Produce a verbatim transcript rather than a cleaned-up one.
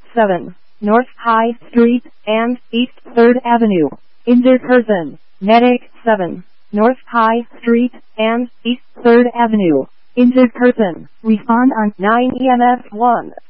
seven, North High Street and East third Avenue. Injured person. Medic seven, North High Street and East third Avenue. Injured person. Respond on nine E M S one.